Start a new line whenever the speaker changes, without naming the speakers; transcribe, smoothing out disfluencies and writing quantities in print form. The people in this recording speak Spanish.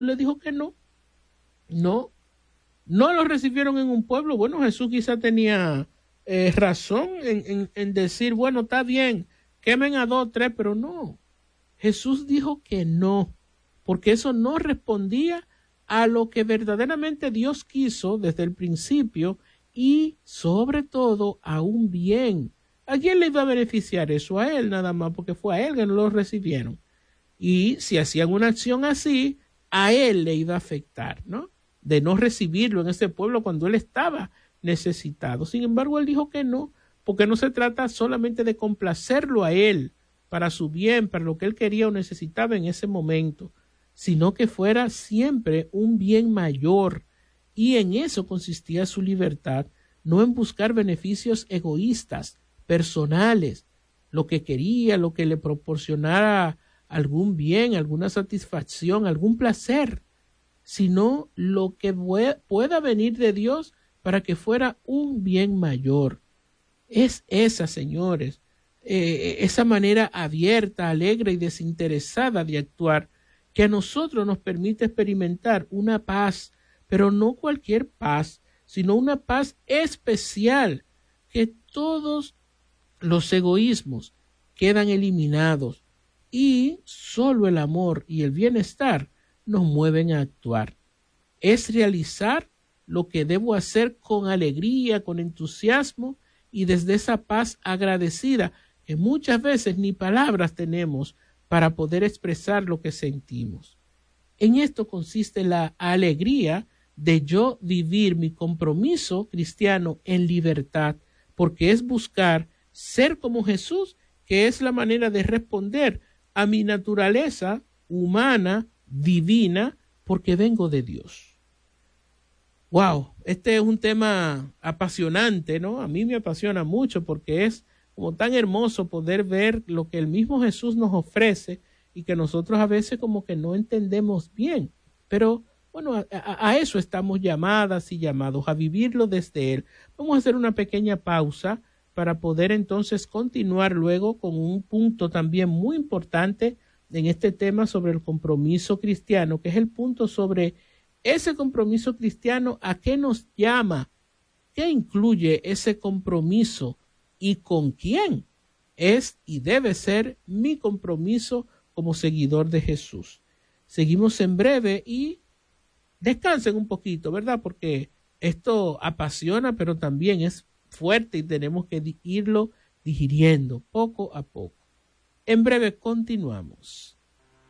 le dijo que no, no, no lo recibieron en un pueblo. Bueno, Jesús quizá tenía razón en decir, bueno, está bien, quemen a 2 o 3, pero no. Jesús dijo que no, porque eso no respondía a lo que verdaderamente Dios quiso desde el principio y sobre todo a un bien. ¿A quién le iba a beneficiar eso? A él nada más, porque fue a él que no lo recibieron. Y si hacían una acción así, a él le iba a afectar, ¿no? De no recibirlo en ese pueblo cuando él estaba necesitado. Sin embargo, él dijo que no, porque no se trata solamente de complacerlo a él para su bien, para lo que él quería o necesitaba en ese momento, sino que fuera siempre un bien mayor. Y en eso consistía su libertad, no en buscar beneficios egoístas, personales, lo que quería, lo que le proporcionara algún bien, alguna satisfacción, algún placer, sino lo que pueda venir de Dios para que fuera un bien mayor. Es esa, señores, esa manera abierta, alegre y desinteresada de actuar que a nosotros nos permite experimentar una paz, pero no cualquier paz, sino una paz especial, que todos los egoísmos quedan eliminados y solo el amor y el bienestar nos mueven a actuar. Es realizar lo que debo hacer con alegría, con entusiasmo y desde esa paz agradecida que muchas veces ni palabras tenemos para poder expresar lo que sentimos. En esto consiste la alegría de yo vivir mi compromiso cristiano en libertad, porque es buscar ser como Jesús, que es la manera de responder a mi naturaleza humana, divina, porque vengo de Dios. Wow, este es un tema apasionante, ¿no? A mí me apasiona mucho porque es como tan hermoso poder ver lo que el mismo Jesús nos ofrece y que nosotros a veces como que no entendemos bien. Pero bueno, a eso estamos llamadas y llamados, a vivirlo desde Él. Vamos a hacer una pequeña pausa para poder entonces continuar luego con un punto también muy importante en este tema sobre el compromiso cristiano, que es el punto sobre ese compromiso cristiano, ¿a qué nos llama? ¿Qué incluye ese compromiso? ¿Y con quién es y debe ser mi compromiso como seguidor de Jesús? Seguimos en breve y descansen un poquito, ¿verdad? Porque esto apasiona, pero también es fuerte y tenemos que irlo digiriendo poco a poco. En breve continuamos.